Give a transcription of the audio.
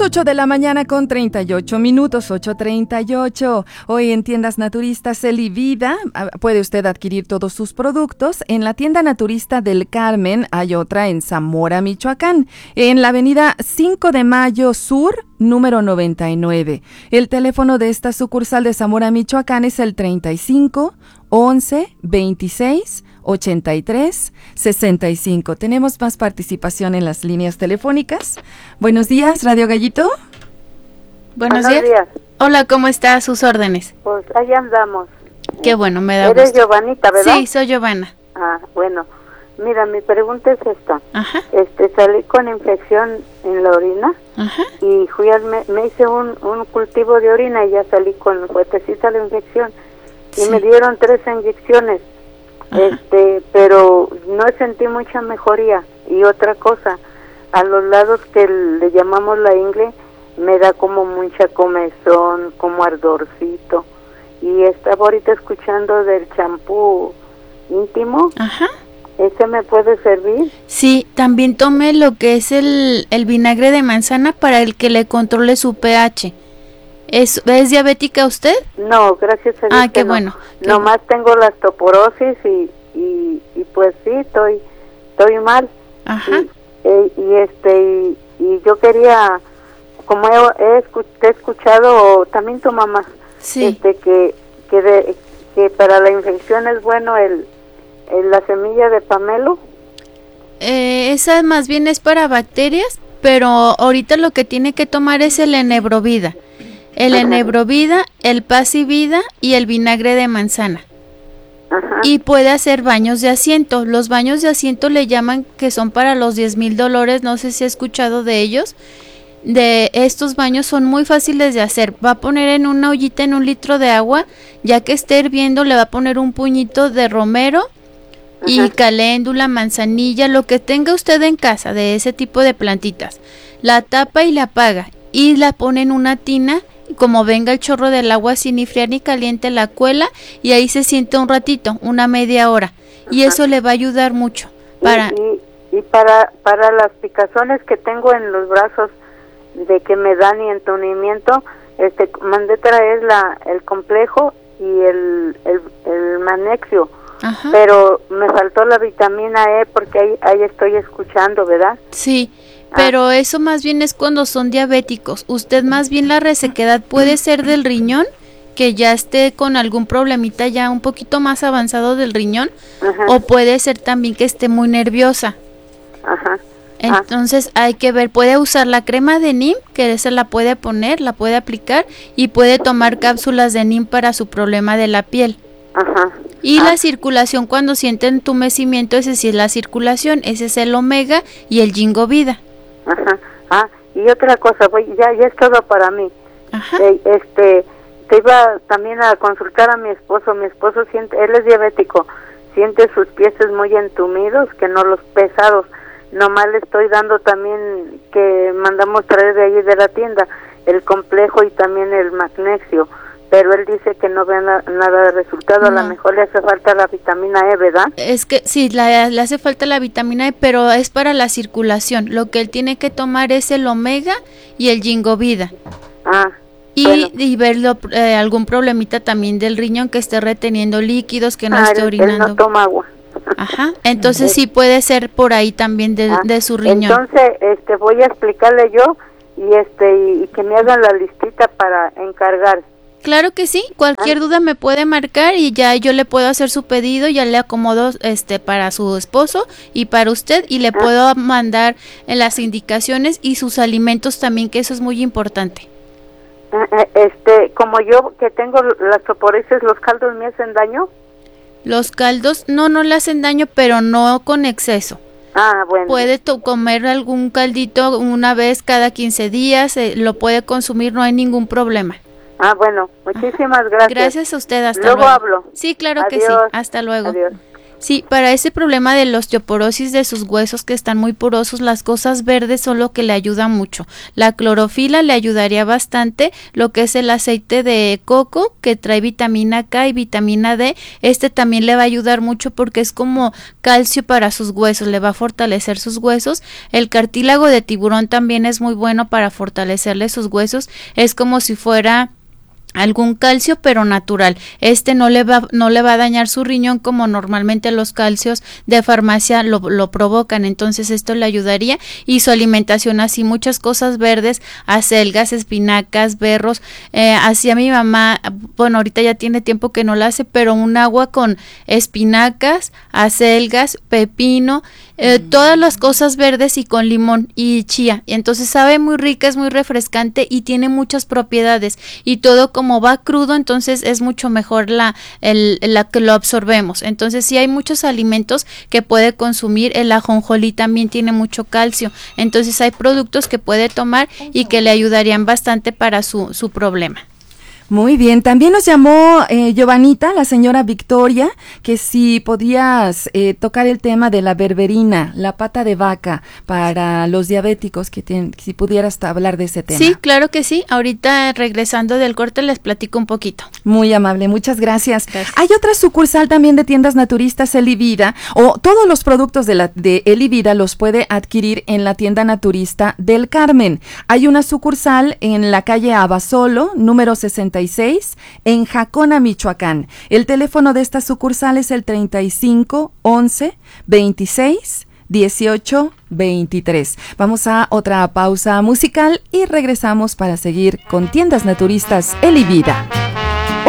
8 de la mañana con 38 minutos, 8:38. Hoy en Tiendas Naturistas El y Vida puede usted adquirir todos sus productos. En la tienda naturista del Carmen hay otra en Zamora, Michoacán, en la avenida 5 de Mayo Sur, número 99. El teléfono de esta sucursal de Zamora, Michoacán es el 35 11 26 83 65. Tenemos más participación en las líneas telefónicas. Buenos días, Radio Gallito. Buenos días. Hola, ¿cómo está? A sus órdenes. Pues ahí andamos. Qué bueno, me da gusto. Eres Giovanita, ¿verdad? Sí, soy Giovanna. Ah, bueno. Mira, mi pregunta es esta. Ajá. Salí con infección en la orina. Ajá. Y me hice un cultivo de orina y ya salí con fuertecita la infección. Y me dieron 3 inyecciones. Ajá. Pero no sentí mucha mejoría. Y otra cosa, a los lados que le llamamos la ingle, me da como mucha comezón, como ardorcito. Y estaba ahorita escuchando del champú íntimo. Ajá. ¿Ese me puede servir? Sí, también tome lo que es el vinagre de manzana para el que le controle su pH. ¿Es diabética usted? No, gracias a Dios. Ah, qué bueno. Nomás tengo la osteoporosis y pues sí, estoy mal. Ajá. Y yo quería, como he escuchado también tu mamá, sí, que para la infección es bueno la semilla de pamelo. Esa más bien es para bacterias, pero ahorita lo que tiene que tomar es el enebrovida. El enebrovida, el pasivida y el vinagre de manzana. Ajá. Y puede hacer baños de asiento. Los baños de asiento le llaman que son para los 10,000 dolores. No sé si ha escuchado de ellos. De estos baños son muy fáciles de hacer. Va a poner en una ollita en 1 litro de agua. Ya que esté hirviendo le va a poner un puñito de romero. Ajá. Y caléndula, manzanilla, lo que tenga usted en casa de ese tipo de plantitas. La tapa y la apaga. Y la pone en una tina. Como venga el chorro del agua sin ni fría ni caliente, la cuela y ahí se sienta un ratito, una media hora. Y eso le va a ayudar mucho. Y para las picazones que tengo en los brazos de que me dan y entumimiento, mandé traer el complejo y el magnesio. Ajá. Pero me faltó la vitamina E porque ahí estoy escuchando, ¿verdad? Sí. Pero eso más bien es cuando son diabéticos. Usted más bien la resequedad puede ser del riñón, que ya esté con algún problemita ya un poquito más avanzado del riñón, ajá, o puede ser también que esté muy nerviosa. Ajá. Entonces hay que ver, puede usar la crema de NIM, que esa la puede poner, la puede aplicar, y puede tomar cápsulas de NIM para su problema de la piel. Ajá. Y la circulación, cuando siente entumecimiento, ese sí es la circulación, ese es el omega y el ginkgo vida. Ajá. Y otra cosa, ya es todo para mí. Ajá. Te iba también a consultar a mi esposo. Mi esposo él es diabético, siente sus pies muy entumidos, que no los pesados. Nomás le estoy dando también, que mandamos traer de allí de la tienda, el complejo y también el magnesio. Pero él dice que no ve nada de resultado. No. A lo mejor le hace falta la vitamina E, ¿verdad? Es que sí, le hace falta la vitamina E, pero es para la circulación. Lo que él tiene que tomar es el omega y el ginkgo vida. Y verlo, algún problemita también del riñón, que esté reteniendo líquidos, que no esté orinando. Él no toma agua. Ajá, entonces sí puede ser por ahí también de su riñón. Entonces, voy a explicarle yo y que me hagan la listita para encargar. Claro que sí, cualquier duda me puede marcar y ya yo le puedo hacer su pedido, ya le acomodo para su esposo y para usted, y le puedo mandar las indicaciones y sus alimentos también, que eso es muy importante. Como yo que tengo las osteoporosis, ¿los caldos me hacen daño? Los caldos no le hacen daño, pero no con exceso. Bueno. Puede comer algún caldito una vez cada 15 días, lo puede consumir, no hay ningún problema. Bueno, muchísimas gracias. Gracias a usted, hasta luego. Luego Hablo. Sí, claro. Adiós. Que sí, hasta luego. Adiós. Sí, para ese problema de la osteoporosis de sus huesos que están muy porosos, las cosas verdes son lo que le ayuda mucho. La clorofila le ayudaría bastante, lo que es el aceite de coco que trae vitamina K y vitamina D, también le va a ayudar mucho porque es como calcio para sus huesos, le va a fortalecer sus huesos. El cartílago de tiburón también es muy bueno para fortalecerle sus huesos, es como si fuera algún calcio pero natural. No le va a dañar su riñón como normalmente los calcios de farmacia lo provocan, entonces esto le ayudaría. Y su alimentación, así muchas cosas verdes, acelgas, espinacas, berros, hacía mi mamá, bueno, ahorita ya tiene tiempo que no la hace, pero un agua con espinacas, acelgas, pepino, todas las cosas verdes y con limón y chía, y entonces sabe muy rica, es muy refrescante y tiene muchas propiedades, y todo como va crudo, entonces es mucho mejor la que lo absorbemos. Entonces sí hay muchos alimentos que puede consumir. El ajonjolí también tiene mucho calcio, entonces hay productos que puede tomar y que le ayudarían bastante para su problema. Muy bien, también nos llamó Giovanita, la señora Victoria, que si podías tocar el tema de la berberina, la pata de vaca para los diabéticos, si pudieras hablar de ese tema. Sí, claro que sí, ahorita regresando del corte les platico un poquito. Muy amable, muchas gracias. Hay otra sucursal también de tiendas naturistas Elivida, o todos los productos de Elivida los puede adquirir en la tienda naturista del Carmen. Hay una sucursal en la calle Abasolo, número 66, en Jacona, Michoacán. El teléfono de esta sucursal es el 35 11 26 18 23. Vamos a otra pausa musical y regresamos para seguir con Tiendas Naturistas Elivida.